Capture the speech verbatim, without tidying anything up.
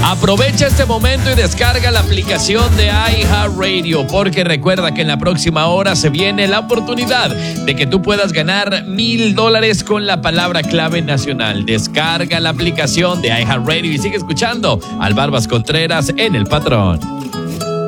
Aprovecha este momento y descarga la aplicación de iHeartRadio, porque recuerda que en la próxima hora se viene la oportunidad de que tú puedas ganar mil dólares con la palabra clave nacional. Descarga la aplicación de iHeartRadio y sigue escuchando al Barbas Contreras en El Patrón.